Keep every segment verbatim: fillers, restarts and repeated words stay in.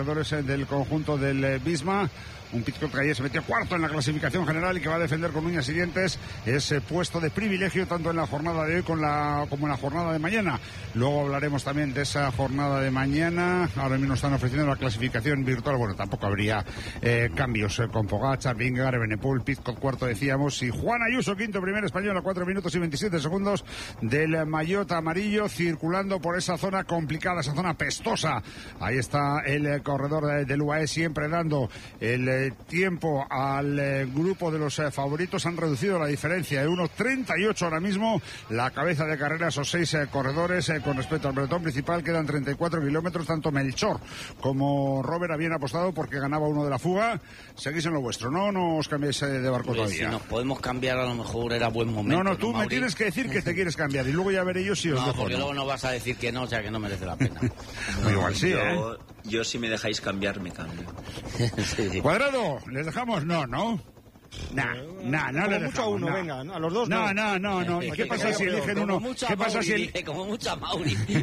corredores del conjunto del Visma. Un Pidcock que ayer se metió cuarto en la clasificación general y que va a defender con uñas y dientes ese puesto de privilegio tanto en la jornada de hoy con la, como en la jornada de mañana. Luego hablaremos también de esa jornada de mañana. Ahora mismo están ofreciendo la clasificación virtual. Bueno, tampoco habría eh, cambios eh, con Pogačar, Vingegaard, Evenepoel, Pidcock cuarto decíamos, y Juan Ayuso quinto, primer español a cuatro minutos y veintisiete segundos del maillot amarillo, circulando por esa zona complicada, esa zona pestosa. Ahí está el eh, corredor de, del U A E siempre dando el eh, tiempo al eh, grupo de los eh, favoritos. Han reducido la diferencia de uno treinta y ocho ahora mismo la cabeza de carrera, esos seis eh, corredores eh, con respecto al pelotón principal. Quedan treinta y cuatro kilómetros. Tanto Melchor como Robert habían apostado porque ganaba uno de la fuga. Seguís en lo vuestro, ¿no? No os cambiéis eh, de barco Hombre, todavía. Si nos podemos cambiar, a lo mejor era buen momento. No, no, tú ¿no, me Mauri? tienes que decir que te quieres cambiar y luego ya veré yo si os No, dejo. porque No, luego no vas a decir que no, o sea que no merece la pena. no, igual sí, yo, ¿eh? yo si me dejáis cambiar, me cambio. Sí, sí. Cuadrado, ¿les dejamos? No, ¿no? Nah, nah, no como le mucho dejamos, a uno, nah. venga, a los dos No, no. no, no, no. ¿Y qué pasa si eligen Como uno? mucha ¿Qué pasa Mauri, si el... dije, como mucha Mauri. que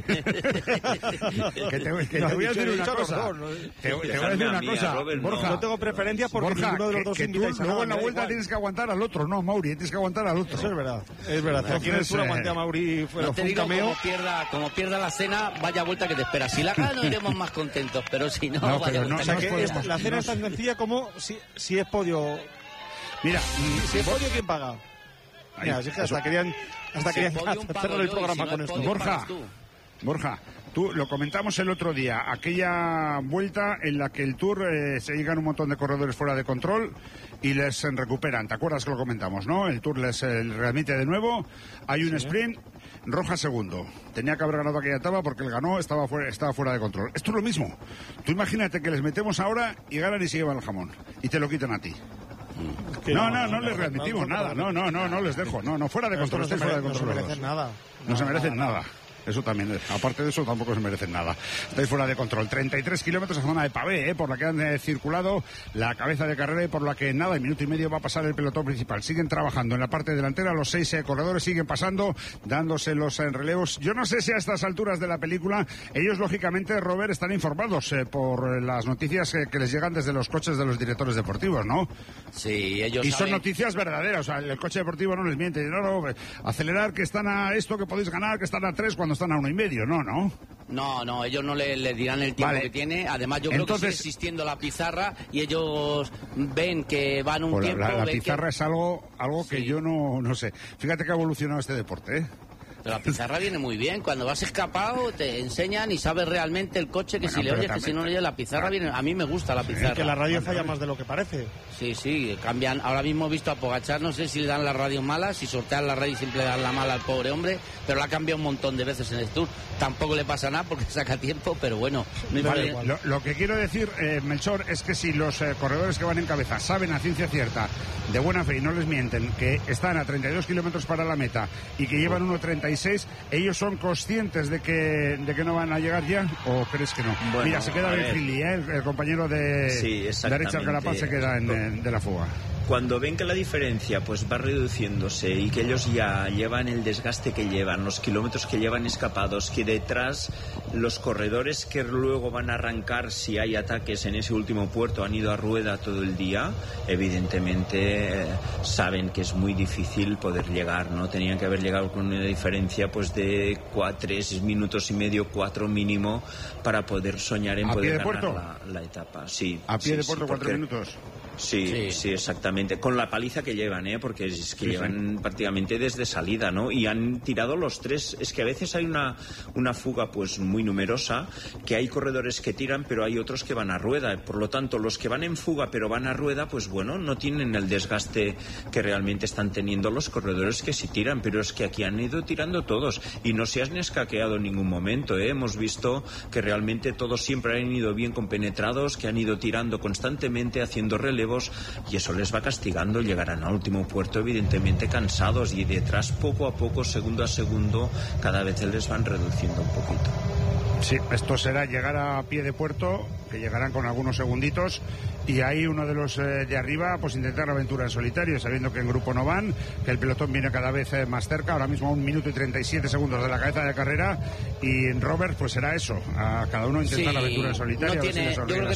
te, voy- que No, te voy a he decir dicho- he una dicho los cosa. dos, ¿no? Te, te voy a Dejadme decir a una mí, cosa, a Robert, no. Borja. No tengo preferencia porque Borja, ninguno de los que, dos que tú invitáis a luego nada, en la me da vuelta igual. tienes que aguantar al otro, no, Mauri, tienes que aguantar al otro. Eso es verdad, es verdad. Aquí en el Entonces, sur aguanté eh, a Mauri, fue, No fue te un digo, cameo. como pierda, como pierda la cena, vaya vuelta que te espera. Si la gana no iremos más contentos, pero si no, No, vaya pero no, vuelta O sea que que te podemos- espera. esta- la cena es tan sencilla como si, si es podio. Mira, Si es podio, ¿quién paga? Mira, si es que hasta querían, hasta Si querían es podio, un pago cerrar el yo, y programa si no con es esto. podio, Borja. pagas tú. Borja, tú lo comentamos el otro día, aquella vuelta en la que el Tour eh, se llegan un montón de corredores fuera de control y les eh, recuperan. ¿Te acuerdas que lo comentamos, no? El Tour les eh, remite de nuevo, hay un sprint, Roja segundo. Tenía que haber ganado aquella etapa porque el ganó, estaba fuera, estaba fuera de control. Esto es lo mismo. Tú imagínate que les metemos ahora y ganan y se llevan el jamón y te lo quitan a ti. Que No, no, no les readmitimos no, nada. No, no, no, no les dejo. No, no, fuera de Esto control, no se estoy fuera de mere- no se control. los merecen dos. nada. No se merecen nada. Eso también es. Aparte de eso, tampoco se merecen nada. Estáis fuera de control. treinta y tres kilómetros a zona de pavé, ¿eh? Por la que han eh, circulado la cabeza de carrera y por la que en nada, en minuto y medio va a pasar el pelotón principal. Siguen trabajando en la parte delantera, los seis eh, corredores siguen pasando, dándose los eh, relevos. Yo no sé si a estas alturas de la película, ellos lógicamente, Robert, están informados eh, por las noticias eh, que les llegan desde los coches de los directores deportivos, ¿no? Sí, ellos Y son saben- noticias verdaderas, o sea, el coche deportivo no les miente. No, no, eh, acelerar que están a esto, que podéis ganar, que están a tres cuando están a uno y medio, no, no. No, no, ellos no le, le dirán el tiempo Vale. que tiene. Además, yo creo Entonces- que sigue existiendo la pizarra y ellos ven que van un Pues la, tiempo. la- la ven pizarra que... es algo, algo que Sí. yo no, no sé. Fíjate que ha evolucionado este deporte, ¿eh? Pero la pizarra viene muy bien. Cuando vas escapado te enseñan y sabes realmente el coche que Bueno, si le pero oyes, que también- si no le oyes la pizarra viene. A mí me gusta la pizarra. Que la radio falla más de lo que parece. Sí, sí, cambian. Ahora mismo he visto a Pogačar, no sé si le dan la radio mala, si sortean la radio y siempre le dan la mala al pobre hombre, pero la ha cambiado un montón de veces en el Tour. Tampoco le pasa nada porque saca tiempo, pero bueno, no Da vale. igual. Lo, lo que quiero decir, eh, Melchor, es que si los eh, corredores que van en cabeza saben a ciencia cierta, de buena fe y no les mienten, que están a treinta y dos kilómetros para la meta y que llevan uno treinta y seis, ellos son conscientes de que, de que no van a llegar ya, ¿o crees que no? Bueno, Mira, se queda a ver. Virgili, ¿eh? el, el compañero de, Sí, de exactamente. Richard Carapaz se queda en, en- de la fuga. Cuando ven que la diferencia pues va reduciéndose y que ellos ya llevan el desgaste que llevan, los kilómetros que llevan escapados, que detrás los corredores que luego van a arrancar si hay ataques en ese último puerto han ido a rueda todo el día, evidentemente eh, saben que es muy difícil poder llegar, ¿no? Tenían que haber llegado con una diferencia pues de cuatro, tres minutos y medio, cuatro mínimo para poder soñar en ¿A pie poder de ganar puerto? la, la etapa. Sí, A pie sí, de sí, puerto, cuatro porque- minutos. Sí, Sí. sí, exactamente. Con la paliza que llevan, ¿eh? Porque es que Sí, llevan prácticamente desde salida, ¿no? Y han tirado los tres. Es que a veces hay una, una fuga pues muy numerosa, que hay corredores que tiran, pero hay otros que van a rueda. Por lo tanto, los que van en fuga pero van a rueda, pues bueno, no tienen el desgaste que realmente están teniendo los corredores que sí tiran. Pero es que aquí han ido tirando todos y no se han escaqueado en ningún momento, ¿eh? Hemos visto que realmente todos siempre han ido bien compenetrados, que han ido tirando constantemente, haciendo relevos, y eso les va castigando. Llegarán al último puerto evidentemente cansados y detrás poco a poco, segundo a segundo, cada vez les van reduciendo un poquito. Sí, esto será llegar a pie de puerto, que llegarán con algunos segunditos, y ahí uno de los eh, de arriba, pues intentar la aventura en solitario, sabiendo que en grupo no van, que el pelotón viene cada vez eh, más cerca, ahora mismo a un minuto y treinta y siete segundos de la cabeza de carrera, y en Robert pues será eso, a cada uno intentar Sí, la aventura en solitario. no a ver si tiene- les yo olvida creo la que